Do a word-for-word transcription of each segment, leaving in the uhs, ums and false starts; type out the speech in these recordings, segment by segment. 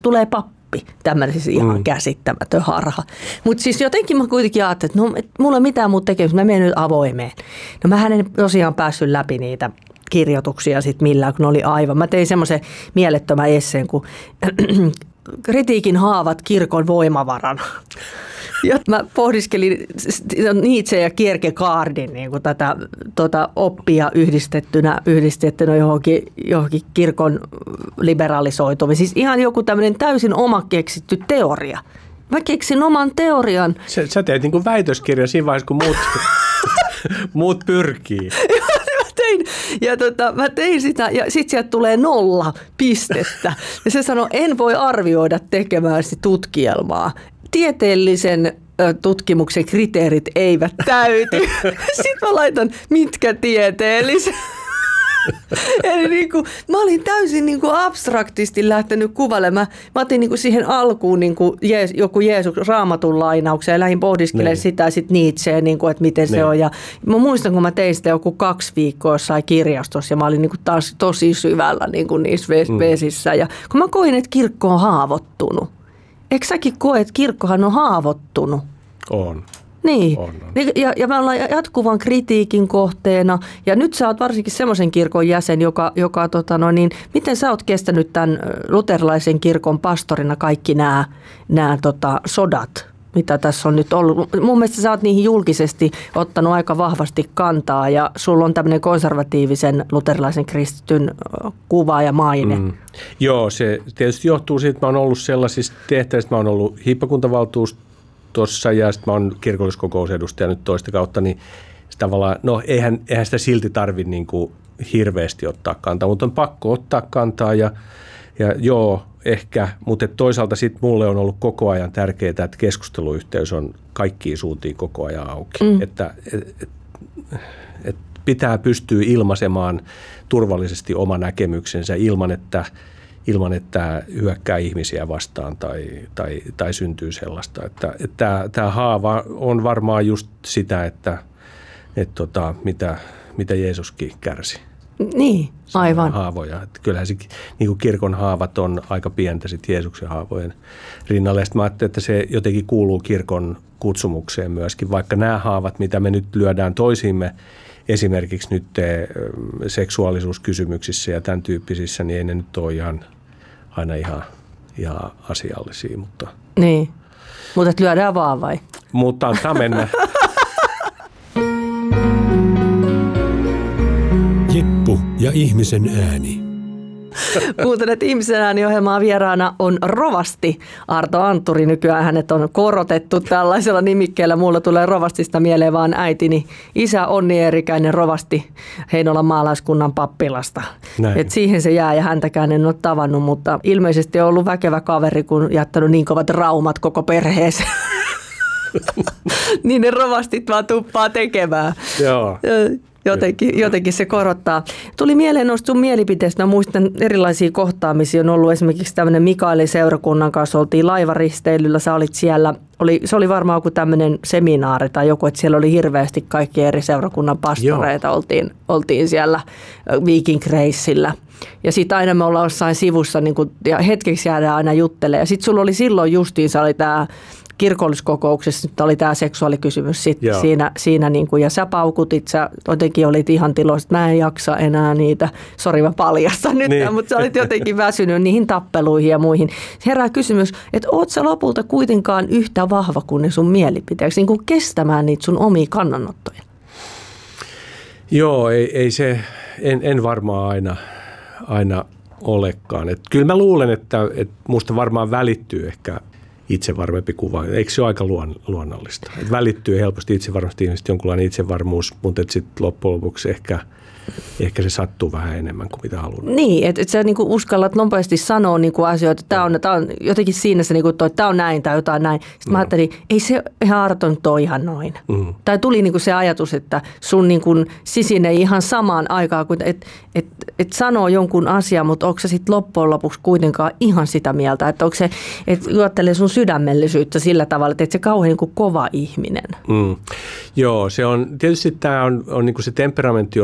tulee pappi. Tämmöinen siis ihan mm. käsittämätön harha. Mutta siis jotenkin mä kuitenkin ajattelin, että no, et mulla ei mitään muuta tekemistä, mä menen nyt avoimeen. No mä en tosiaan päässyt läpi niitä kirjoituksia sitten millään, kun ne oli aivan. Mä tein semmoisen mielettömän esseen, kun kritiikin haavat kirkon voimavarana. Ja mä pohdiskelin Nietzsche ja Kierkegaardin niin kuin tätä tota, oppia yhdistettynä, yhdistettynä johonkin, johonkin kirkon liberalisoitumiseen. Siis ihan joku tämmöinen täysin oma keksitty teoria. Mä keksin oman teorian. Sä, sä teet niin kuin väitöskirjan siinä vaiheessa, kun muut, muut pyrkii. Tein, ja tota, mä tein sitä ja sitten sieltä tulee nolla pistettä. Ja se sanoi, en voi arvioida tekemääsi tutkielmaa. Tieteellisen tutkimuksen kriteerit eivät täyty. Sitten mä laitan, mitkä tieteelliset. Eli niin kuin, mä olin täysin niin kuin abstraktisti lähtenyt kuvailemaan. Mä otin niin kuin siihen alkuun niin kuin Jees, joku Jeesus raamatun lainauksen ja lähdin pohdiskelemaan niin. sitä sitten Nietzscheä, niin kuin, että miten niin. se on. Ja mä muistan, kun mä tein sitä joku kaksi viikkoa jossain kirjastossa ja mä olin niin kuin taas tosi syvällä niin kuin niissä vesissä. Mm. Ja kun mä koin, että kirkko on haavoittunut. Eikö säkin koe, että kirkkohan on haavoittunut? On. Niin, on, on. Ja, ja me ollaan jatkuvan kritiikin kohteena. Ja nyt sä oot varsinkin semmoisen kirkon jäsen, joka, joka tota no niin, miten sä oot kestänyt tämän luterilaisen kirkon pastorina kaikki nämä, nämä tota, sodat, mitä tässä on nyt ollut? Mun mielestä sä oot niihin julkisesti ottanut aika vahvasti kantaa ja sulla on tämmöinen konservatiivisen luterilaisen kristityn kuva ja maine. Mm. Joo, se tietysti johtuu siitä, että mä oon ollut sellaisista tehtävistä, mä oon ollut hiippakuntavaltuustossa ja sitten mä oon kirkolliskokousedustaja nyt toista kautta, niin tavallaan, no eihän, eihän sitä silti tarvitse niin kuin hirveästi ottaa kantaa, mutta on pakko ottaa kantaa ja, ja joo, ehkä, mutta toisaalta sitten mulle on ollut koko ajan tärkeää, että keskusteluyhteys on kaikkiin suuntiin koko ajan auki. Mm. Että et, et, et pitää pystyä ilmaisemaan turvallisesti oma näkemyksensä ilman, että, ilman, että hyökkää ihmisiä vastaan tai, tai, tai syntyy sellaista. Että, että tämä haava on varmaan just sitä, että et tota, mitä, mitä Jeesuskin kärsi. Niin, aivan. Haavoja. Että kyllähän se, niin kuin kirkon haavat on aika pientä sit Jeesuksen haavojen rinnalle. Sitten mä ajattelin, että se jotenkin kuuluu kirkon kutsumukseen myöskin, vaikka nämä haavat, mitä me nyt lyödään toisiimme, esimerkiksi nyt seksuaalisuuskysymyksissä ja tämän tyyppisissä, niin ei ne nyt ole ihan, aina ihan, ihan asiallisia. Mutta niin, mutta lyödään vaan vai? Mutta antaa mennä. Jeppu ja ihmisen ääni. Kuuntelet ihmisen ääni-ohjelmaa, vieraana on rovasti Arto Antturi. Nykyään hänet on korotettu tällaisella nimikkeellä. Mulla tulee rovastista mieleen vaan äitini isä Onni Eerikäinen, rovasti Heinolan maalaiskunnan pappilasta. Et siihen se jää ja häntäkään en ole tavannut, mutta ilmeisesti on ollut väkevä kaveri, kun jättänyt niin kovat traumat koko perheeseen. Niin ne rovastit vaan tuppaa tekemään. Joo. Jotenkin, jotenkin se korottaa. Tuli mieleen noista sun mielipiteistä. Mä muistan erilaisia kohtaamisia. On ollut esimerkiksi tämmöinen Mikaelin seurakunnan kanssa. Oltiin laivaristeilyllä. Sä olit siellä. Oli, se oli varmaan joku tämmöinen seminaari tai joku, että siellä oli hirveästi kaikki eri seurakunnan pastoreita. Oltiin, oltiin siellä Viking Reissillä. Ja sitten aina me ollaan jossain sivussa niin kun, ja hetkeksi jäädään aina juttelemaan. Ja sitten sulla oli silloin justiinsa oli tämä kirkolliskokouksessa nyt oli tämä seksuaalikysymys sit siinä, siinä niin kuin, ja sä paukutit, sä jotenkin olit ihan tiloissa, että mä en jaksa enää niitä, sori mä paljastan nyt, niin. Mutta sä olit jotenkin väsynyt niihin tappeluihin ja muihin. Herää kysymys, että oot sä lopulta kuitenkaan yhtä vahva kuin ne sun mielipiteeksi, niin kuin kestämään niitä sun omia kannanottoja? Joo, ei, ei se, en, en varmaan aina, aina olekaan. Et kyllä mä luulen, että, että musta varmaan välittyy ehkä itsevarmempi kuva. Eikö se ole aika luon, luonnollista? Et välittyy helposti itsevarmasti ihmistä jonkunlainen itsevarmuus, mutta sitten loppujen lopuksi ehkä, ehkä se sattuu vähän enemmän kuin mitä haluaa. Niin, että et sä niinku uskallat nopeasti sanoa niinku asioita, että tämä on, on jotenkin siinä se, niinku, että tämä on näin tai jotain näin. Sitten no. Mä ajattelin, ei se ihan Arto nyt ole ihan noin. Mm. Tai tuli niinku se ajatus, että sun niinku sisin ei ihan samaan aikaan, että et, et sanoo jonkun asian, mutta onko se sitten loppujen lopuksi kuitenkaan ihan sitä mieltä, että onko se, että juottelee sun sydämellisyyttä sillä tavalla, että et se kauhean niinku kova ihminen. Mm. Joo, se on, tietysti tämä on, on niinku se temperamentti on yksi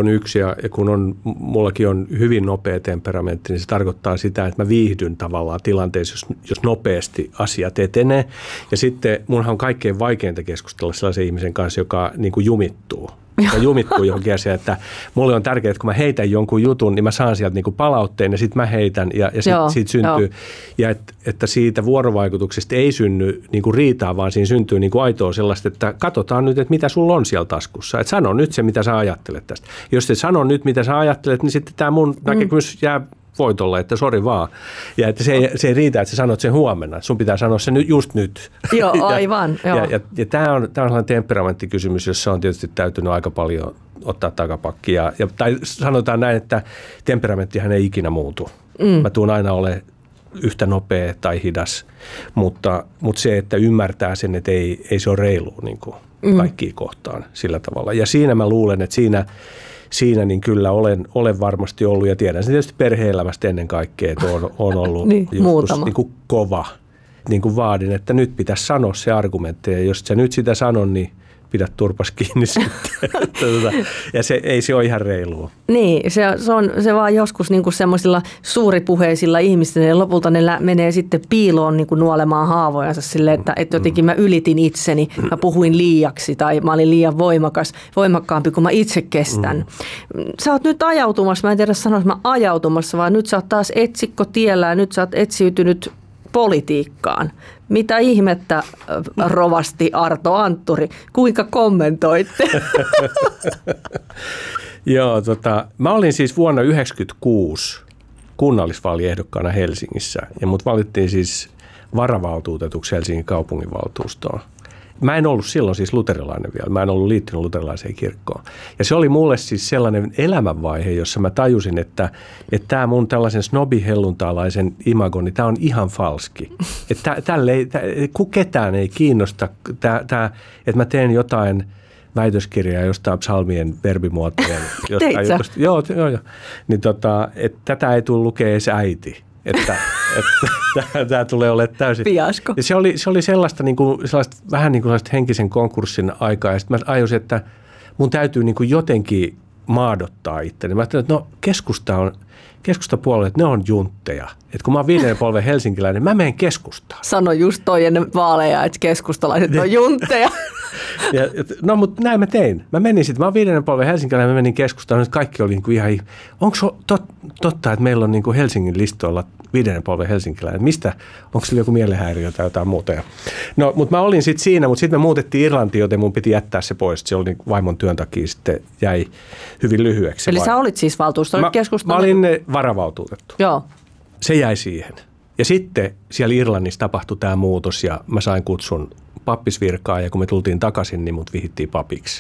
ja, ja kun on, mullakin on hyvin nopea temperamentti, niin se tarkoittaa sitä, että mä viihdyn tavallaan tilanteessa, jos, jos nopeasti asiat etenee. Ja sitten munhan on kaikkein vaikeinta keskustella sellaisen ihmisen kanssa, joka niin kuin jumittuu. Ja jumittuu johonkin asiaan, että mulle on tärkeää, että kun mä heitän jonkun jutun, niin mä saan sieltä niin kuin palautteen ja sitten mä heitän ja, ja sit, siitä syntyy. Joo. Ja et, että siitä vuorovaikutuksesta ei synny niin kuin riitaa, vaan siinä syntyy niin kuin aitoa sellaista, että katsotaan nyt, että mitä sulla on siellä taskussa. Että sano nyt se, mitä sä ajattelet tästä. Jos et sano nyt, mitä sä ajattelet, niin sitten tämä mun mm. näkemys jää voitolle, että sori vaan. Ja että se ei, se ei riitä, että sä sanot sen huomenna. Sun pitää sanoa se nyt, just nyt. Joo, aivan. ja, ja, ja, ja tämä on, tämä on sellainen temperamenttikysymys, jossa on tietysti täytynyt aika paljon ottaa takapakki. Ja, ja, tai sanotaan näin, että temperamenttihan ei ikinä muutu. Mm. Mä tuun aina ole yhtä nopea tai hidas, mutta, mutta se, että ymmärtää sen, että ei, ei se ole reilu niin kuin mm. kaikkiin kohtaan sillä tavalla. Ja siinä mä luulen, että siinä Siinä niin kyllä olen, olen varmasti ollut ja tiedän sen tietysti perhe-elämästä ennen kaikkea, että on, on ollut niin, joskus niin kuin kova. Niin kuin vaadin, että nyt pitäisi sanoa se argumentti ja jos sä nyt sitä sanon, niin pidät turpas kiinni sitten. Ja se, ei se ole ihan reilua. Niin, se, se on se vaan joskus niinku semmoisilla suuripuheisilla ihmisillä ja lopulta ne lä- menee sitten piiloon niinku nuolemaan haavojansa silleen, että, että jotenkin mä ylitin itseni, mä puhuin liiaksi tai mä olin liian voimakas, voimakkaampi kuin mä itse kestän. Mm. Sä oot nyt ajautumassa, mä en tiedä sanoa, että mä ajautumassa, vaan nyt sä oot taas etsikko tiellä ja nyt sä oot etsiytynyt politiikkaan. Mitä ihmettä, rovasti Arto Antturi, kuinka kommentoitte? Joo, tota, mä olin siis vuonna yhdeksänkymmentäkuusi kunnallisvaaliehdokkaana Helsingissä ja mut valittiin siis varavaltuutetuksi Helsingin kaupunginvaltuustoon. Mä en ollut silloin siis luterilainen vielä, mä en ollut liittynyt luterilaiseen kirkkoon. Ja se oli mulle siis sellainen elämänvaihe, jossa mä tajusin, että tämä mun tällaisen snobihelluntaalaisen imagoni, tämä on ihan falski. Että tälle ei, tä, ketään ei kiinnosta, tää, tää, että mä teen jotain väitöskirjaa jostain psalmien verbimuotojen. Teit sä? Joo, joo, joo. Niin tota, että tätä ei tule lukea edes äiti. Että, että tämä tulee olemaan täysin. Fiasko. Ja se oli, se oli sellaista, niin kuin, sellaista vähän niin kuin sellaista henkisen konkurssin aikaa. Ja sitten mä ajasin, että mun täytyy niin kuin jotenkin maadottaa itteni. Mä ajattelin, että no keskusta on, keskustapuolueet, ne on juntteja. Että kun mä oon viidennen polven helsinkiläinen, mä menen keskustaan. Sano just toi ennen vaaleja, että keskustalaiset on juntteja. Ja, no mutta näin mä tein. Mä menin sitten, mä oon viidennen polven helsinkiläinen, mä menin keskustaan, nyt kaikki oli niin kuin ihan, onko tot, totta, että meillä on niin kuin Helsingin listoilla viidennen polven helsinkiläinen, mistä, onko sillä joku mielenhäiriö tai jotain muuta. No mutta mä olin sitten siinä, mutta sitten me muutettiin Irlantiin, joten mun piti jättää se pois, se oli niin vaimon työn takia sitten jäi hyvin lyhyeksi. Eli vai... sä olit siis valtuustolla keskustaan? Mä olin varavaltuutettu. Joo. Se jäi siihen. Ja sitten siellä Irlannissa tapahtui tämä muutos ja mä sain kutsun pappisvirkaan ja kun me tultiin takaisin, niin mut vihittiin papiksi.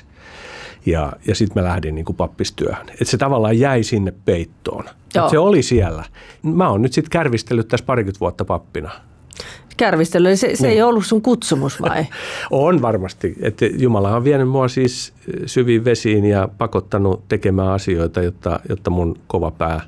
Ja, ja sitten mä lähdin niin kuin pappistyöhön. Että se tavallaan jäi sinne peittoon. Se oli siellä. Mä oon nyt sitten kärvistellyt tässä parikymmentä vuotta pappina. Kärvistely, se, se niin. Ei ollut sun kutsumus vai? On varmasti. Että Jumala on vienyt mua siis syviin vesiin ja pakottanut tekemään asioita, jotta, jotta mun kova pää...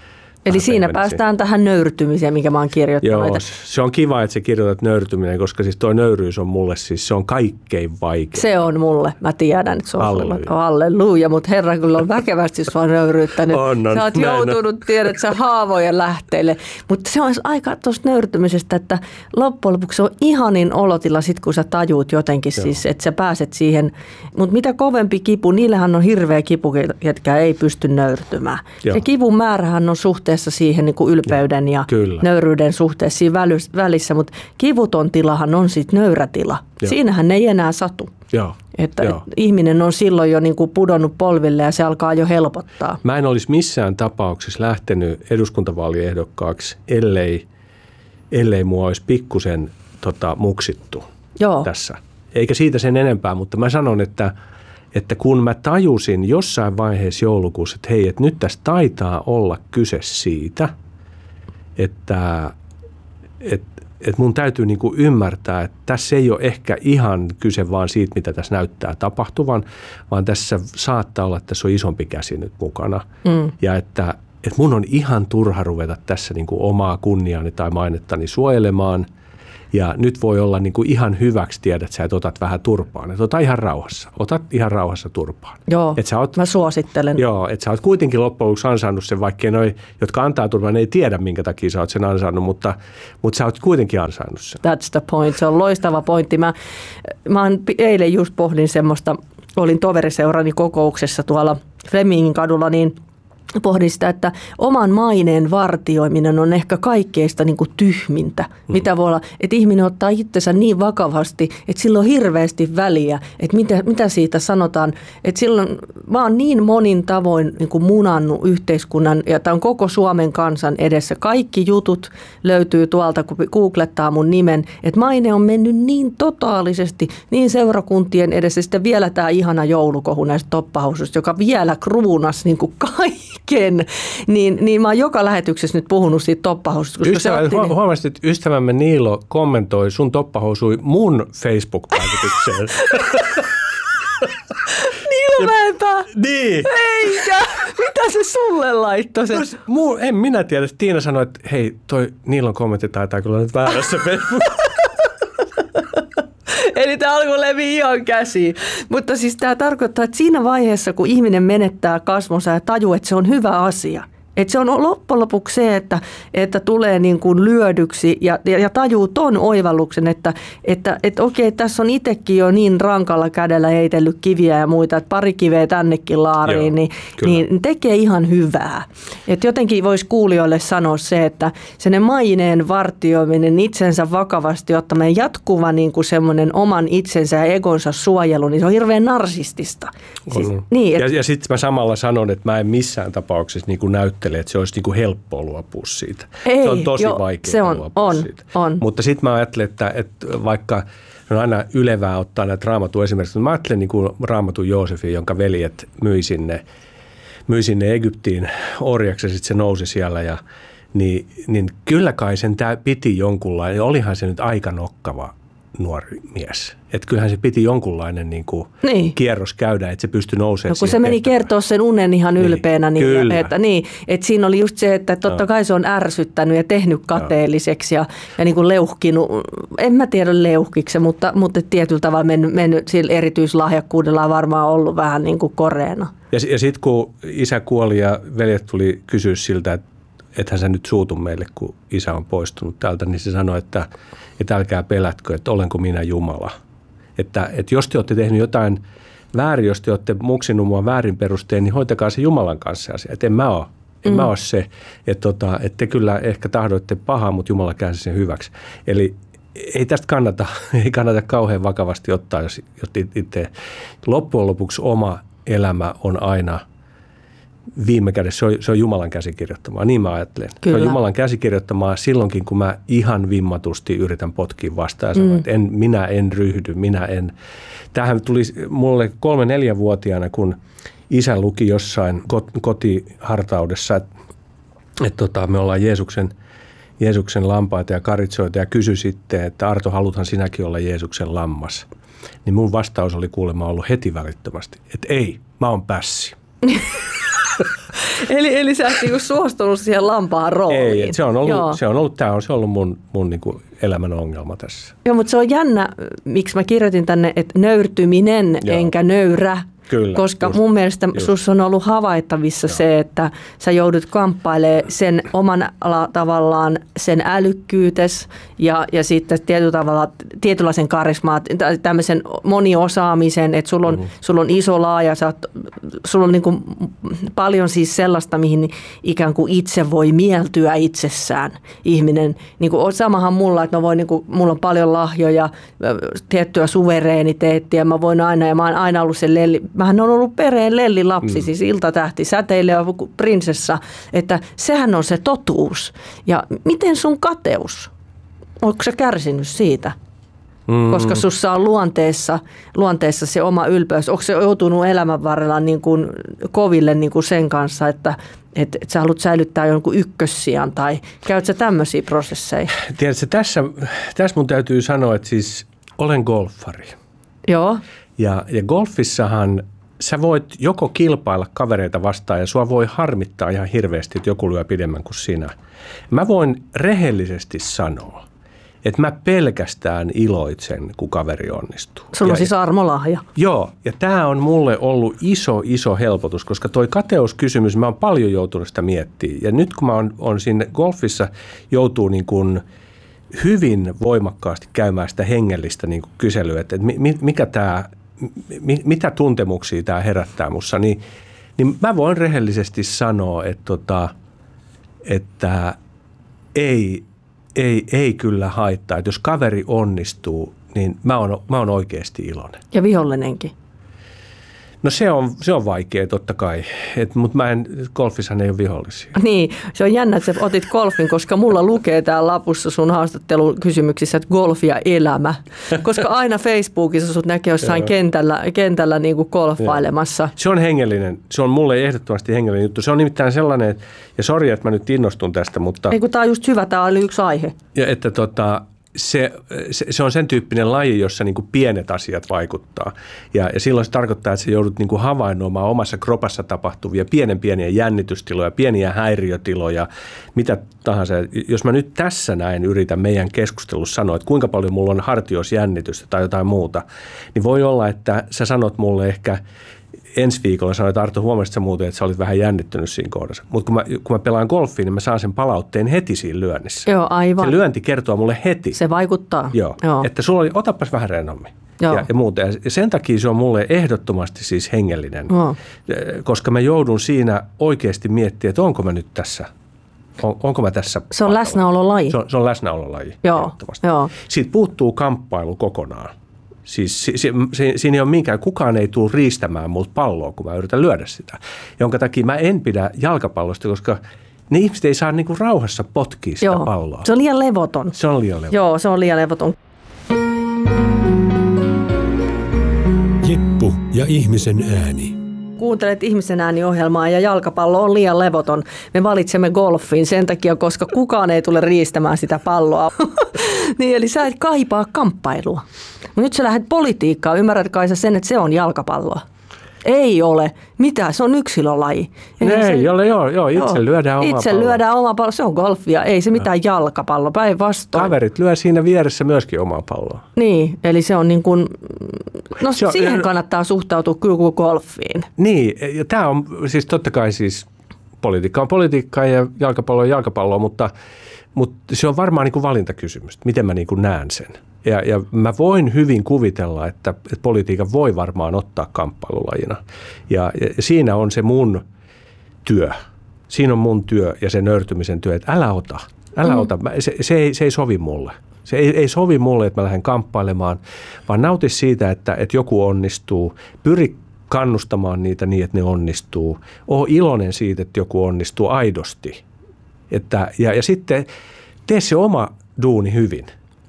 Eli siinä pehmenisi. Päästään tähän nöyrtymiseen, mikä mä oon kirjoittanut. Joo, se on kiva, että sä kirjoitat nöyrtyminen, koska siis tuo nöyryys on mulle siis, se on kaikkein vaikein. Se on mulle, mä tiedän, että se on Halleluja. Sulle. Halleluja, mutta Herra kyllä on väkevästi sua nöyryyttänyt. On, on, sä oot joutunut, on. Tiedät sä haavojen lähteille. Mutta se on aika tuosta nöyrtymisestä, että loppujen lopuksi se on ihanin olotila sit, kun sä tajuut jotenkin Joo. siis, että sä pääset siihen. Mutta mitä kovempi kipu, niillähän on hirveä kipu, ketkä ei pysty nöyrtymään. Joo. Se kivun määrähän on suhteessa siihen niin kuin ylpeyden ja Kyllä. nöyryyden suhteessa siinä välissä, mutta kivuton tilahan on sitten nöyrä tila. Joo. Siinähän ei enää satu. Joo. Että Joo. ihminen on silloin jo niin kuin pudonnut polville ja se alkaa jo helpottaa. Mä en olisi missään tapauksessa lähtenyt eduskuntavaaliehdokkaaksi, ellei, ellei mua olisi pikkusen tota, muksittu Joo. tässä. Eikä siitä sen enempää, mutta mä sanon, että että kun mä tajusin jossain vaiheessa joulukuussa, että hei, että nyt tässä taitaa olla kyse siitä, että, että, että mun täytyy niin kuin ymmärtää, että tässä ei ole ehkä ihan kyse vaan siitä, mitä tässä näyttää tapahtuvan, vaan tässä saattaa olla, että tässä on isompi käsi nyt mukana. Mm. Ja että, että mun on ihan turha ruveta tässä niin kuin omaa kunniaani tai mainettani suojelemaan, Ja nyt voi olla niin kuin ihan hyväksi tiedät sä, että otat vähän turpaan. Että ota ihan rauhassa. Otat ihan rauhassa turpaan. Joo, et sä oot, mä suosittelen. Joo, että sä oot kuitenkin loppujen lopuksi ansainnut sen, vaikkei noi, jotka antaa turpaan, ne ei tiedä, minkä takia sä oot sen ansainnut, mutta, mutta sä oot kuitenkin ansainnut sen. That's the point. Se on loistava pointti. Mä, mä eilen just pohdin semmoista, olin toveriseurani kokouksessa tuolla Flemingin kadulla, niin pohdin sitä, että oman maineen vartioiminen on ehkä kaikkeista niin kuin tyhmintä, mm. mitä voi olla, että ihminen ottaa itsensä niin vakavasti, että sillä on hirveästi väliä, että mitä, mitä siitä sanotaan, että silloin mä oon niin monin tavoin niin kuin munannut yhteiskunnan, ja tämä on koko Suomen kansan edessä. Kaikki jutut löytyy tuolta, kun googlettaa mun nimen, että maine on mennyt niin totaalisesti, niin seurakuntien edessä, sitten vielä tämä ihana joulukohu näistä toppahousuista, joka vielä kruunasi niin kuin kaikki. Niin, niin mä oon joka lähetyksessä nyt puhunut siitä toppahoususta. Ystävä, niin... Huomasit, että ystävämme Niilo kommentoi sun toppahousui mun Facebook-päivitykseen. Niilo Mäenpää? Niin. Eikä! Mitä se sulle laittoi se? Muu, en minä tiedä. Tiina sanoi, että hei, toi Niilon kommentti taitaa kyllä nyt väärässä Facebook. Eli tämä alkoi leviä ihan käsiin. Mutta siis tämä tarkoittaa, että siinä vaiheessa, kun ihminen menettää kasvonsa ja tajuu, että se on hyvä asia. Että se on loppujen lopuksi se, että, että tulee niin kuin lyödyksi ja, ja, ja tajuu ton oivalluksen, että, että, että okei, tässä on itsekin jo niin rankalla kädellä heitellyt kiviä ja muita, että pari kiveä tännekin laariin, Joo, niin, niin tekee ihan hyvää. Että jotenkin voisi kuulijoille sanoa se, että sen maineen vartioiminen, itsensä vakavasti ottaminen, jatkuva niin kuin semmoinen oman itsensä ja egonsa suojelu, niin se on hirveän narsistista. Siis, niin, et... Ja, ja sitten mä samalla sanon, että mä en missään tapauksessa niin kuin näyttele, että se olisi niin kuin helppoa luopua siitä. Ei, se on tosi jo, vaikea se on, luopua on, siitä. On. Mutta sitten mä ajattelen, että, että vaikka on aina ylevää ottaa näitä Raamatun esimerkiksi, mä ajattelen niin kuin Raamatun Joosefin, jonka veljet myi sinne, myi sinne Egyptiin orjaksi ja sitten se nousi siellä ja niin, niin kyllä kai sen tää piti jonkunlainen, olihan se nyt aika nokkava nuori mies. Että kyllähän se piti jonkunlainen niin kuin niin. kierros käydä, että se pystyi nousemaan. No kun se meni tehtävään. kertoa sen unen ihan niin. ylpeänä, niin, Kyllä. että, niin, että siinä oli just se, että totta no. kai se on ärsyttänyt ja tehnyt kateelliseksi ja, ja niin kuin leuhkinut, en mä tiedä leuhkiksi, mutta, mutta tietyllä tavalla mennyt, mennyt sillä erityislahjakkuudella on varmaan ollut vähän niin kuin koreena. Ja, ja sitten kun isä kuoli ja veljet tuli kysyä siltä, että ethän sä nyt suutu meille, kun isä on poistunut täältä, niin se sanoi, että, että älkää pelätkö, että olenko minä Jumala. Että, että jos te olette tehnyt jotain väärin, jos te olette muksinut mua väärin perusteen, niin hoitakaa se Jumalan kanssa asia. Että en mä ole. En mm. mä ole se, että, tota, että te kyllä ehkä tahdoitte pahaa, mutta Jumala käänsi sen hyväksi. Eli ei tästä kannata, ei kannata kauhean vakavasti ottaa, jos itse loppujen lopuksi oma elämä on aina viime kädessä, se on, se on Jumalan käsikirjoittamaa, niin mä ajattelen. Kyllä. Se on Jumalan käsikirjoittamaa silloinkin, kun mä ihan vimmatusti yritän potkia vastaan ja sanoa, mm. että en, minä en ryhdy, minä en. Tämähän tuli mulle kolme neljävuotiaana, kun isä luki jossain kotihartaudessa, että, että tota, me ollaan Jeesuksen, Jeesuksen lampaita ja karitsoita ja kysyi sitten, että Arto, haluthan sinäkin olla Jeesuksen lammas. Niin mun vastaus oli kuulemma ollut heti välittömästi, että ei, mä oon pässi. eli, eli sä et niinku suostunut siihen lampaan rooliin. Ei, se on ollut, se on ollut, tämä on se ollut mun, mun niinku elämän ongelma tässä. Joo, mutta se on jännä, miksi mä kirjoitin tänne, että nöyrtyminen Joo. enkä nöyrä. Kyllä, koska just, mun mielestä just. sus on ollut havaittavissa Joo. se, että sä joudut kamppailemaan sen oman tavallaan sen älykkyytes ja, ja sitten tietyllä tavalla tietynlaisen karismaa, tämmöisen moniosaamisen, että sulla on, mm-hmm. sulla on iso laaja, sä oot, sulla on niin kuin paljon siis sellaista, mihin ikään kuin itse voi mieltyä itsessään ihminen. Niin kuin samahan mulla, että mä voin, niin kuin, mulla on paljon lahjoja, tiettyä suvereeniteettia, mä voin aina, ja mä oon aina ollut se lelli. Mähän on ollut perheen lellilapsi, mm. siis iltatähti, säteilevä prinsessa, että sehän on se totuus. Ja miten sun kateus? Oletko sä kärsinyt siitä? Mm. Koska sussa on luonteessa, luonteessa se oma ylpeys. Onko se joutunut elämän varrella niin kuin koville niin kuin sen kanssa, että, että, että sä haluat säilyttää jonkun ykkössijan tai käyt sä tämmöisiä prosesseja? Tiedätkö, tässä, tässä mun täytyy sanoa, että siis olen golfari. Joo. Ja, ja golfissahan sä voit joko kilpailla kavereita vastaan ja sua voi harmittaa ihan hirveästi, että joku lyö pidemmän kuin sinä. Mä voin rehellisesti sanoa, Että mä pelkästään iloitsen, kun kaveri onnistuu. Sulla on ja, siis armolahja. Joo, ja tämä on mulle ollut iso, iso helpotus, koska toi kateuskysymys, mä oon paljon joutunut sitä miettimään. Ja nyt kun mä oon, oon sinne golfissa, joutuu niin kuin hyvin voimakkaasti käymään sitä hengellistä niin kuin kyselyä, että mi, mikä tää, mi, mitä tuntemuksia tämä herättää mussa, niin, niin mä voin rehellisesti sanoa, että, tota, että ei, ei, ei kyllä haittaa. Että jos kaveri onnistuu, niin mä oon, mä oon oikeasti iloinen. Ja vihollinenkin. No se on, se on vaikea totta kai, mutta mä en, golfissahan ei ole vihollisia. Niin, se on jännä, että sä otit golfin, koska mulla lukee täällä lapussa sun haastattelukysymyksissä, että golf ja elämä. Koska aina Facebookissa sut näkee jossain kentällä, kentällä niin kuin golfailemassa. Se on hengellinen, se on mulle ehdottomasti hengellinen juttu. Se on nimittäin sellainen, ja sori, että mä nyt innostun tästä, mutta... Ei kun tää on just hyvä, tää oli yksi aihe. Ja että tota... Se, se, se on sen tyyppinen laji, jossa niin kuin pienet asiat vaikuttaa. Ja, ja silloin se tarkoittaa, että sä joudut niin kuin havainnoimaan omassa kropassa tapahtuvia pienen pieniä jännitystiloja, pieniä häiriötiloja, mitä tahansa. Jos mä nyt tässä näin yritän meidän keskustelussa sanoa, että kuinka paljon mulla on hartiosjännitystä tai jotain muuta, niin voi olla, että sä sanot mulle ehkä ensi viikolla, sanoit, että Arto, huomasit sä muuten, että sä olit vähän jännittynyt siinä kohdassa. Mutta kun mä, kun mä pelaan golfia, niin mä saan sen palautteen heti siinä lyönnissä. Joo, aivan. Se lyönti kertoo mulle heti. Se vaikuttaa. Joo, Joo. Että sulla oli, otapas vähän rennommin. Joo. Ja, ja muuta. Ja sen takia se on mulle ehdottomasti siis hengellinen, Joo. koska mä joudun siinä oikeasti miettimään, että onko mä nyt tässä. On, onko mä tässä? Se on läsnäololaji. Se on, se on läsnäololaji. Joo. Joo. Siitä puuttuu kamppailu kokonaan. Siis si, si, si, siinä ei ole minkään, kukaan ei tule riistämään multa palloa, kun mä yritän lyödä sitä. Jonka takia mä en pidä jalkapallosta, koska ne ihmiset ei saa niinku rauhassa potkia sitä Joo. palloa. Se on liian levoton. Se on liian levoton. Joo, se on liian levoton. Jeppu ja ihmisen ääni. Kuuntelet Ihmisen ääni-ohjelmaa ja jalkapallo on liian levoton. Me valitsemme golfin sen takia, koska kukaan ei tule riistämään sitä palloa. Niin, eli sä et kaipaa kamppailua. Mutta nyt sä lähdet politiikkaan. Ymmärrät kai sä sen, että se on jalkapalloa? Ei ole. Mitä? Se on yksilölaji. Ei, se, joo, joo, joo, itse joo. lyödään oma itse pallo. lyödään oma pallo. Se on golfia. Ei se mitään no. jalkapallo. Päinvastoin. Kaverit lyö siinä vieressä myöskin omaa palloa. Niin, eli se on niin kuin, no se on, siihen kannattaa suhtautua kyllä kuin golfiin. Niin, ja tämä on siis totta kai siis politiikka on politiikkaa ja jalkapallo on jalkapalloa, mutta, mutta se on varmaan niin kuin valintakysymys, miten mä niin kuin näen sen. Ja, ja mä voin hyvin kuvitella, että, että politiikan voi varmaan ottaa kamppailulajina. Ja, ja siinä on se mun työ. Siinä on mun työ ja se nöyrtymisen työ, että älä ota, älä mm. ota. Se, se, ei, se ei sovi mulle. Se ei, ei sovi mulle, että mä lähden kamppailemaan, vaan nauti siitä, että, että joku onnistuu. Pyri kannustamaan niitä niin, että ne onnistuu. Oo iloinen siitä, että joku onnistuu aidosti. Että, ja, ja sitten tee se oma duuni hyvin.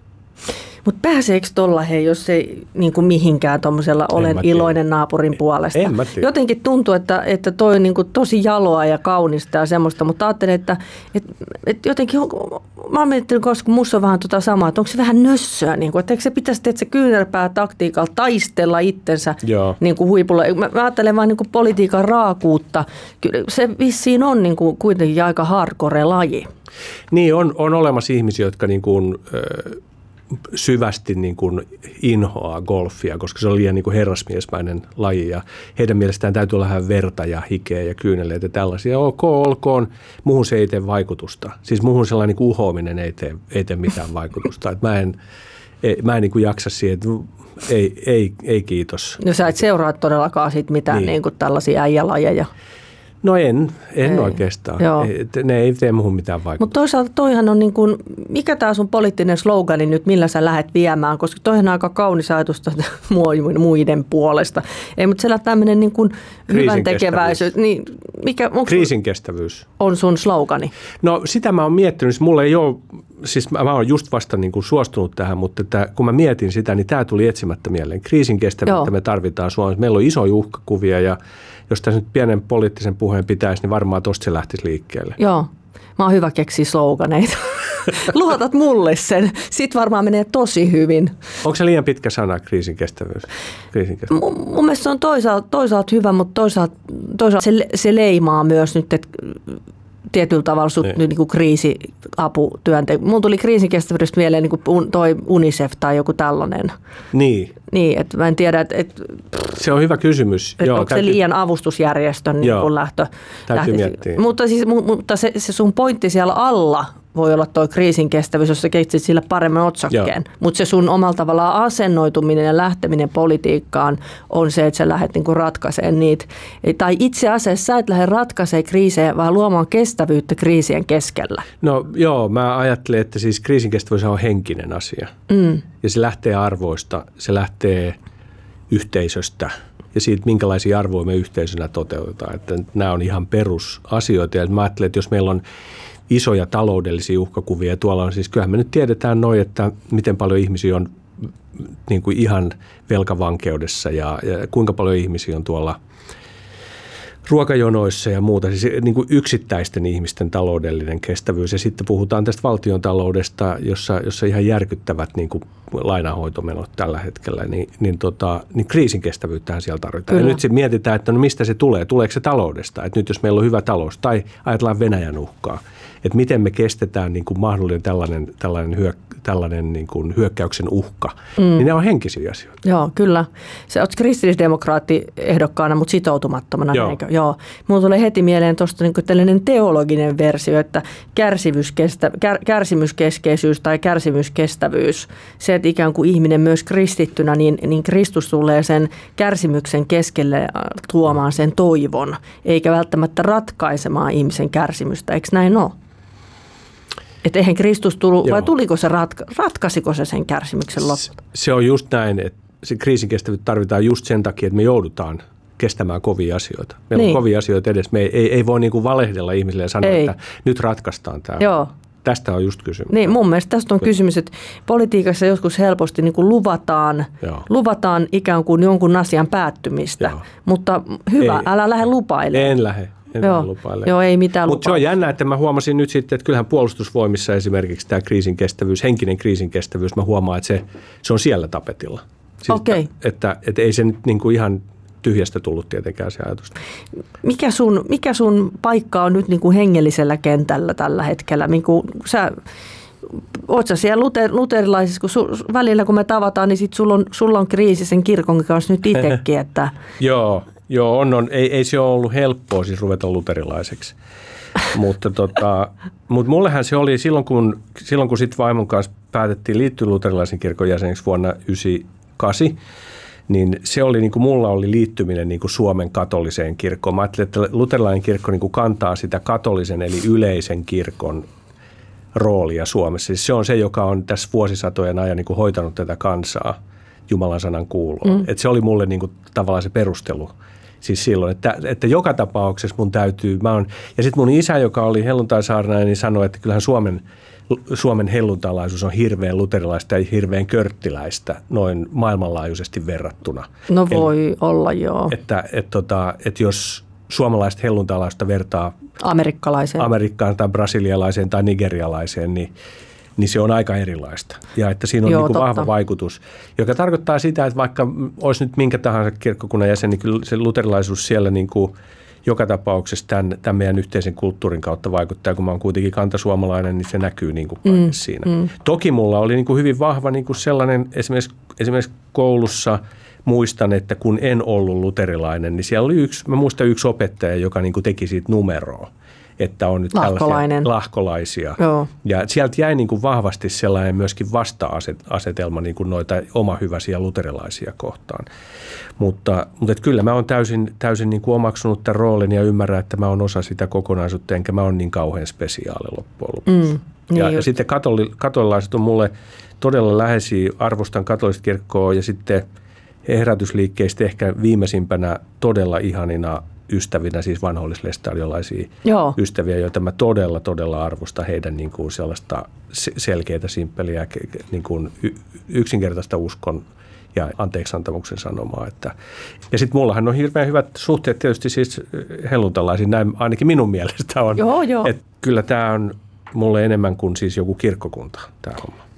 Mutta pääseekö tuolla, hei, jos ei niin kuin mihinkään tuommoisella olen iloinen naapurin puolesta? En mä tiedä. Jotenkin tuntuu, että, että toi on niin kuin tosi jaloa ja kaunista ja semmoista, mutta ajattelin, että, että, että jotenkin, mä oon miettinyt, koska musta on vähän tota samaa, että onko se vähän nössöä, niin kuin, että eikö se pitäisi tehdä se kyynärpää taktiikalla taistella itsensä niin kuin huipulla. Mä, mä ajattelen vaan niin kuin politiikan raakuutta. Kyllä se vissiin on niin kuin kuitenkin aika hardcore laji. Niin, on, on olemassa ihmisiä, jotka niin kuin, äh, syvästi niin kuin inhoaa golfia, koska se on liian niin kuin herrasmiesmäinen laji ja heidän mielestään täytyy olla vähän verta ja hikeä ja kyyneleitä ja tällaisia. Ok, olkoon, muuhun se ei tee vaikutusta. Siis muuhun sellainen niin uhoaminen ei tee, ei tee mitään vaikutusta. Et mä en, ei, mä en niin kuin jaksa siihen, että ei, ei, ei kiitos. No sä et seuraa todellakaan sit mitään niin. Niin kuin tällaisia äijälajeja. No en, en ei. oikeastaan. Ei, ne ei tee muuhun mitään vaikutusta. Mutta toisaalta toihan on niin kuin, mikä tämä sun poliittinen slogani nyt, millä sä lähdet viemään, koska toihan on aika kaunis ajatus muiden puolesta. Ei, mutta siellä tämmöinen niin kuin hyvän tekeväisyys. Niin, mikä, kriisinkestävyys. On sun slogani? No sitä mä oon miettinyt, mulla ei ole, siis mä, mä oon just vasta niin kuin suostunut tähän, mutta että, kun mä mietin sitä, niin tämä tuli etsimättä mieleen. Kriisinkestävyyttä Joo. me tarvitaan Suomessa. Meillä on isoja uhkakuvia ja jos tässä nyt pienen poliittisen puheen pitäisi, niin varmaan tosta se lähtisi liikkeelle. Joo, mä oon hyvä keksiä sloganeita. Luotat mulle sen. Sitten varmaan menee tosi hyvin. Onko se liian pitkä sana, kriisinkestävyys? kriisinkestävyys? M- mun mielestä se on toisaalta, toisaalta hyvä, mutta toisaalta, toisaalta se, se leimaa myös nyt, että tietyllä tavalla sut niin. niin kuin kriisiaputyöntekijä. Mulla tuli kriisinkestävyydestä mieleen niin kuin toi UNICEF tai joku tällainen. Niin. Niin, että mä en tiedä, että, että, se on hyvä kysymys. että Joo, onko täytyy, se liian avustusjärjestön niin kuin lähtö. Täytyy miettiä. Mutta, siis, mutta se, se sun pointti siellä alla voi olla tuo kriisinkestävyys, jos sä keksit sillä paremman otsakkeen. Mutta se sun omalla tavallaan asennoituminen ja lähteminen politiikkaan on se, että sä lähdet niinku ratkaisemaan niitä. Tai itse asiassa sä et lähde ratkaisemaan kriisejä, vaan luomaan kestävyyttä kriisien keskellä. No joo, mä ajattelen, että siis kriisinkestävyys on henkinen asia. Mm. Ja se lähtee arvoista, se lähtee yhteisöstä ja siitä, minkälaisia arvoja me yhteisönä toteutetaan. Että nämä on ihan perusasioita. Ja mä ajattelen, että jos meillä on isoja taloudellisia uhkakuvia. Tuolla on siis, kyllähän me nyt tiedetään noin, että miten paljon ihmisiä on niin kuin ihan velkavankeudessa ja, ja kuinka paljon ihmisiä on tuolla ruokajonoissa ja muuta. Siis niin kuin yksittäisten ihmisten taloudellinen kestävyys. Ja sitten puhutaan tästä valtiontaloudesta, jossa, jossa ihan järkyttävät niin kuin lainahoitomenot tällä hetkellä, niin, niin, tota, niin kriisin kestävyyttähän siellä tarvitaan. Kyllä. Ja nyt sitten mietitään, että no mistä se tulee. Tuleeko se taloudesta? Että nyt jos meillä on hyvä talous tai ajatellaan Venäjän uhkaa, että miten me kestetään niin kuin mahdollinen tällainen, tällainen, hyök, tällainen niin kuin hyökkäyksen uhka, mm. niin ne on henkisiä asioita. Joo, kyllä. Sä oot kristillisdemokraatti ehdokkaana, mutta sitoutumattomana. Joo. Eikö? Joo. Mulla tulee heti mieleen tuosta niin kuin tällainen teologinen versio, että kärsimyskestä, kär, kärsimyskeskeisyys tai kärsimyskestävyys, se, että ikään kuin ihminen myös kristittynä, niin, niin Kristus tulee sen kärsimyksen keskelle tuomaan sen toivon, eikä välttämättä ratkaisemaan ihmisen kärsimystä. Eikö näin ole? Että eihän Kristus tullut, Joo. vai tuliko se, ratka, ratkaisiko se sen kärsimyksen lopulta? Se on just näin, että se kriisinkestävyys tarvitaan just sen takia, että me joudutaan kestämään kovia asioita. Meillä niin. on kovia asioita edes. Me ei, ei, ei voi niinku valehdella ihmisille ja sanoa, ei. että nyt ratkaistaan tämä. Joo. Tästä on just kysymys. Niin, mun mielestä tästä on kysymys, että politiikassa joskus helposti niin kuin luvataan, luvataan ikään kuin jonkun asian päättymistä, Joo. mutta hyvä, ei, älä lähde lupailemaan. En lähde. En Joo. Joo, ei mitään Mutta se on jännä, että mä huomasin nyt sitten, että kyllähän puolustusvoimissa esimerkiksi tämä kriisinkestävyys, henkinen kriisinkestävyys, mä huomaan, että se, se on siellä tapetilla. Siis Okei. Että, että, että ei se nyt niin kuin ihan tyhjästä tullut tietenkään se ajatus. Mikä sun, mikä sun paikka on nyt niin kuin hengellisellä kentällä tällä hetkellä? Niin kuin sä, oot sä siellä luter, luterilaisissa, kun su, välillä kun me tavataan, niin sit sulla on, sulla on kriisi sen kirkon kanssa nyt itsekin. Että Joo. Joo, on, on. Ei, ei se ole ollut helppoa siis ruveta luterilaiseksi, mutta tota, mut mullehan se oli silloin, kun, silloin, kun sit vaimon kanssa päätettiin liittyä luterilaisen kirkon jäseneksi vuonna yhdeksänkymmentäkahdeksan, niin se oli, niin kuin mulla oli liittyminen niin kuin Suomen katoliseen kirkkoon. Mä ajattelin, että luterilainen kirkko niin kuin kantaa sitä katolisen eli yleisen kirkon roolia Suomessa. Siis se on se, joka on tässä vuosisatojen ajan niin kuin hoitanut tätä kansaa Jumalan sanan kuuloon. Mm. Et se oli mulle niin kuin tavallaan se perustelu. Siis silloin, että, että joka tapauksessa mun täytyy, mä on, ja sitten mun isä, joka oli helluntaisaarnaaja, niin sanoi, että kyllähän Suomen, Suomen helluntalaisuus on hirveän luterilaista ja hirveän körttiläistä noin maailmanlaajuisesti verrattuna. No voi Eli, olla, joo. Että, että, että, että jos suomalaista helluntalaista vertaa amerikkalaiseen, amerikkaan tai brasilialaiseen tai nigerialaiseen, niin niin se on aika erilaista. Ja että siinä on Joo, niin kuin vahva vaikutus, joka tarkoittaa sitä, että vaikka olisi nyt minkä tahansa kirkkokunnan jäsen, niin kyllä se luterilaisuus siellä niin kuin joka tapauksessa tämän, tämän meidän yhteisen kulttuurin kautta vaikuttaa. Kun mä oon kuitenkin kantasuomalainen, niin se näkyy niin kuin kaikessa mm, siinä. Mm. Toki mulla oli niin kuin hyvin vahva niin kuin sellainen, esimerkiksi, esimerkiksi koulussa muistan, että kun en ollut luterilainen, niin siellä oli yksi, mä muistan yksi opettaja, joka niin kuin teki siitä numeroa. Että on nyt Lahkolainen. tällaisia lahkolaisia. Joo. Ja sieltä jäi niin kuin vahvasti sellainen myöskin vasta-asetelma niin kuin noita omahyväisiä luterilaisia kohtaan. Mutta, mutta että kyllä mä oon täysin, täysin niin kuin omaksunut tämän roolin ja ymmärrän, että mä oon osa sitä kokonaisuutta, enkä mä oon niin kauhean spesiaali loppujen lopuksi. Mm, niin ja, ja sitten katoli, katolilaiset on mulle todella läheisiä, arvostan katolista kirkkoa ja sitten herätysliikkeistä ehkä viimeisimpänä todella ihanina ystävinä, siis vanhollislestadiolaisia ystäviä, joita mä todella, todella arvostan heidän niin kuin sellaista selkeitä, simppeliä, niin kuin yksinkertaista uskon ja anteeksiantamuksen sanomaa. Että. Ja sitten mullahan on hirveän hyvät suhteet tietysti siis helluntalaisiin, näin ainakin minun mielestä on. Joo, joo. Että kyllä tämä on mulle enemmän kuin siis joku kirkkokunta, tämä homma.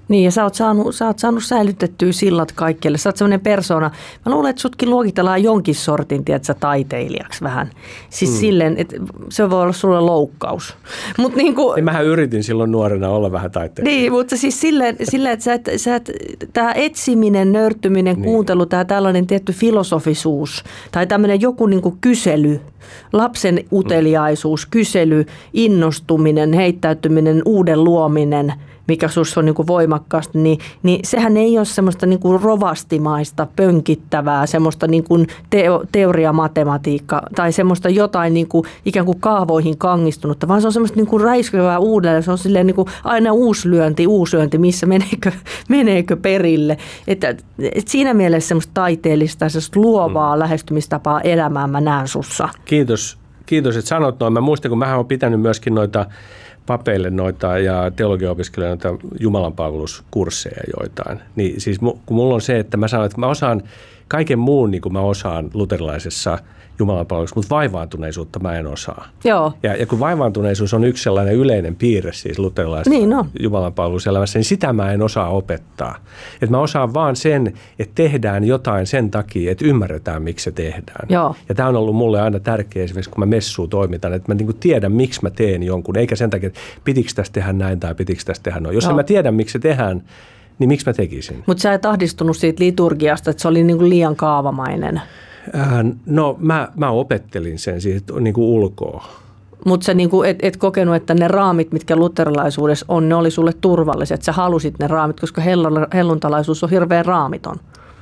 Niin, ja sä oot saanut, sä oot saanut säilytettyä sillat kaikkialle. Sä oot sellainen persona. Mä luulen, että sutkin luokitellaan jonkin sortin, tiedätkö, taiteilijaksi vähän. Siis mm. silleen, että se voi olla sulle loukkaus. Mut niin kuin, niin mähän yritin silloin nuorena olla vähän taiteilija. Niin, mutta siis silleen, silleen että sä et, sä et, tää etsiminen, nörttyminen, niin. kuuntelu, tää tällainen tietty filosofisuus tai tämmöinen joku niin kuin kysely, lapsen uteliaisuus, kysely, innostuminen, heittäytyminen, uuden luominen, mikä sussa on niin kuin voimakkaasti, niin, niin sehän ei ole semmoista niin kuin rovastimaista, pönkittävää, semmoista niin kuin teo, teoriamatematiikkaa tai semmoista jotain niin kuin ikään kuin kaavoihin kangistunutta, vaan se on semmoista niin kuin räiskyvää uudelleen. Se on silleen niin kuin aina uuslyönti, uusyönti, missä meneekö, meneekö perille. Että, et siinä mielessä semmoista taiteellista, semmoista luovaa mm. lähestymistapaa elämään mä näen sussa. Kiitos, kiitos että sanot noin. Mä muistan, kun mähän olen pitänyt myöskin noita papeille noita ja teologiaopiskelijoita noita jumalanpalveluskursseja joitain. Niin siis kun mulla on se, että mä sanon, että mä osaan kaiken muun niin kuin mä osaan luterilaisessa jumalanpalveluksessa, mutta vaivaantuneisuutta mä en osaa. Joo. Ja, ja kun vaivaantuneisuus on yksi sellainen yleinen piirre siis luterilaisessa niin no. jumalanpalveluselämässä, niin sitä mä en osaa opettaa. Että mä osaan vaan sen, että tehdään jotain sen takia, että ymmärretään, miksi se tehdään. Joo. Ja tämä on ollut mulle aina tärkeä esimerkiksi, kun mä messuun toimitan, että mä niinku tiedän, miksi mä teen jonkun, eikä sen takia, että pitikö tästä tehdä näin tai pitikö tästä tehdä noin. Jos en mä tiedän, miksi se tehdään, niin miksi mä tekisin? Mutta sä et ahdistunut siitä liturgiasta, että se oli niinku liian kaavamainen. Äh, no mä, mä opettelin sen siitä niinku ulkoa. Mutta sä niinku et, et kokenut, että ne raamit, mitkä luterilaisuudessa on, ne oli sulle turvalliset. Sä halusit ne raamit, koska helluntalaisuus on hirveän raamiton.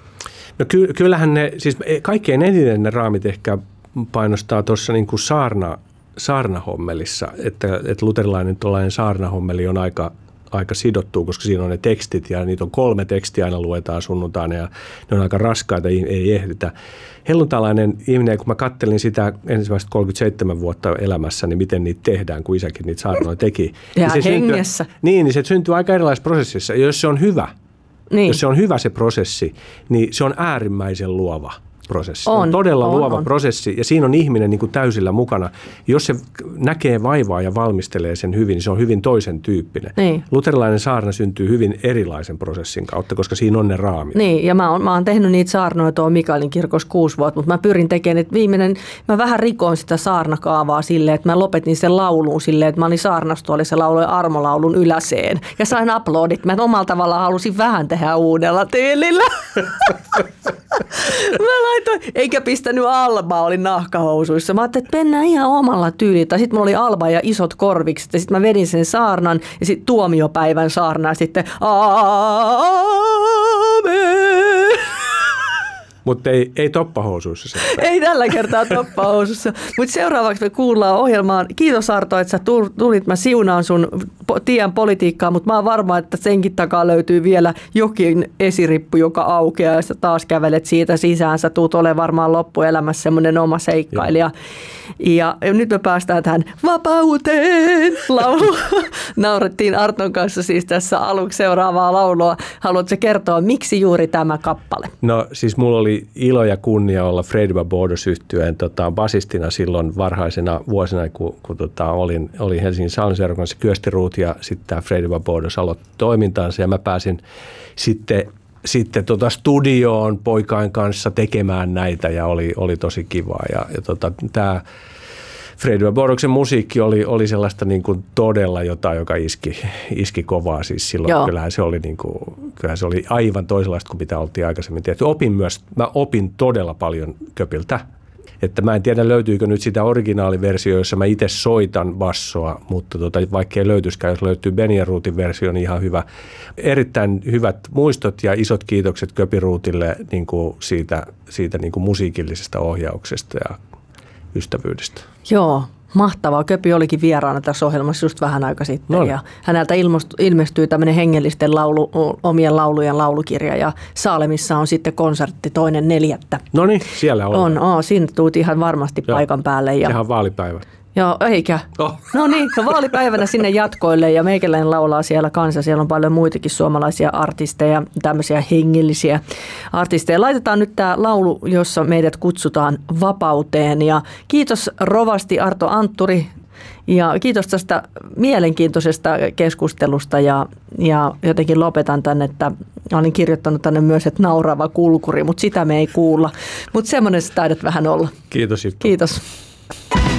No ky, kyllähän ne, siis kaikkein eniten ne raamit ehkä painostaa tuossa niinku saarna, saarnahommelissa, että, että luterilainen tuollainen saarnahommeli on aika, aika sidottu, koska siinä on ne tekstit ja niitä on kolme tekstiä aina luetaan sunnuntaina ja ne on aika raskaita, ei ehditä. Helluntalainen ihminen, kun mä kattelin sitä ensimmäistä kolmekymmentäseitsemän vuotta elämässä, niin miten niitä tehdään, kun isäkin niitä saarnoja teki. Ja niin se hengessä. Syntyy, niin, niin se syntyy aika erilaisessa prosessissa. Ja jos se on hyvä, niin. jos se on hyvä se prosessi, niin se on äärimmäisen luova prosessi. On, on todella on, luova on. prosessi ja siinä on ihminen niin kuin täysillä mukana. Jos se näkee vaivaa ja valmistelee sen hyvin, niin se on hyvin toisen tyyppinen. Niin. Luterilainen saarna syntyy hyvin erilaisen prosessin kautta, koska siinä on ne raamit. Niin, ja mä oon, mä oon tehnyt niitä saarnoja tuolla Mikaelin kirkossa kuusi vuotta, mutta mä pyrin tekemään, että viimeinen, mä vähän rikoin sitä saarnakaavaa silleen, että mä lopetin sen lauluun silleen, että mä olin saarnastuolissa ja lauloin armolaulun yläseen ja sain aplodit. Mä omalla tavallaan halusin vähän tehdä uudella tyylillä. Mä laitoin, eikä pistänyt Alba, oli nahkahousuissa. Mä ajattelin, että mennään ihan omalla tyylillä. Sitten mulla oli Alba ja isot korvikset ja sitten mä vedin sen saarnan ja sitten tuomiopäivän saarnaa sitten aamen. Mutta ei, ei toppahousuissa. Ei tällä kertaa toppahousussa. Mutta seuraavaksi me kuullaan ohjelmaan. Kiitos Arto, että sä tulit. Mä siunaan sun tien politiikkaa, mutta mä oon varma, että senkin takaa löytyy vielä jokin esirippu, joka aukeaa ja sä taas kävelet siitä sisään. Sä tuut olemaan varmaan loppuelämässä semmoinen oma seikkailija. Ja, ja nyt me päästään tähän vapauteen lauluun. Naurettiin Arton kanssa siis tässä aluksi seuraavaa laulua. Haluatko kertoa, miksi juuri tämä kappale? No siis mulla oli ilo ja kunnia olla Freddy Barbados-yhtyeen tota, basistina silloin varhaisena vuosina, kun, kun tota, olin, olin Helsingin Psalmiseurakunnan kanssa Kyösti Ruut ja sitten tämä Freddy Barbados aloitti toimintaansa ja mä pääsin sitten sitten tota studioon poikain kanssa tekemään näitä ja oli, oli tosi kivaa. Ja, ja tota, tämä Freddy Barbadoksen musiikki oli, oli sellaista niin kuin todella jotain, joka iski, iski kovaa. Siis silloin kyllähän se, oli niin kuin, kyllähän se oli aivan toisenlaista kuin mitä oltiin aikaisemmin tehty. Opin myös, mä opin todella paljon Köpiltä. Että mä en tiedä, löytyykö nyt sitä originaaliversiota, jossa mä itse soitan bassoa, mutta tota, vaikka ei löytyisikään, jos löytyy Benny Ruutin versio, niin ihan hyvä. Erittäin hyvät muistot ja isot kiitokset Köpi Ruutille niin kuin siitä, siitä niin kuin musiikillisesta ohjauksesta ja ystävyydestä. Joo. Mahtavaa. Köpi olikin vieraana tässä ohjelmassa just vähän aika sitten. No. Ja häneltä ilmestyy tämmöinen hengellisten laulu, omien laulujen laulukirja ja Saalemissa on sitten konsertti toinen neljättä. No niin, siellä on. On, on siinä tuut ihan varmasti Joo. paikan päälle. Ja sehän on vaalipäivä. Joo, eikä. Oh. No niin, no vaalipäivänä sinne jatkoille ja meikäläinen laulaa siellä kanssa. Siellä on paljon muitakin suomalaisia artisteja, tämmöisiä hengellisiä artisteja. Laitetaan nyt tämä laulu, jossa meidät kutsutaan vapauteen. Ja kiitos rovasti Arto Antturi Ja kiitos tästä mielenkiintoisesta keskustelusta ja, ja jotenkin lopetan tänne, että olin kirjoittanut tänne myös, että naurava kulkuri, mutta sitä me ei kuulla. Mutta semmoinen sä taidat vähän olla. Kiitos Jukka. Kiitos.